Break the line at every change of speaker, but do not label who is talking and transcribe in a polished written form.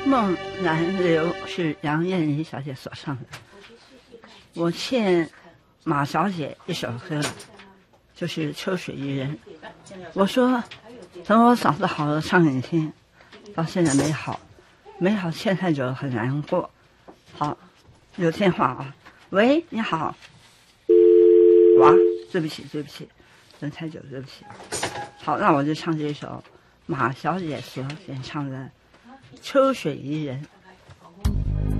梦难留是杨燕妮小姐所唱的。我欠马小姐一首歌，就是《秋水伊人》。我说等我嗓子好了唱给你听，到现在没好，欠太久很难过。好，有电话啊，喂，你好。哇，对不起，等太久，对不起。好，那我就唱这首马小姐所演唱的《秋水伊人》。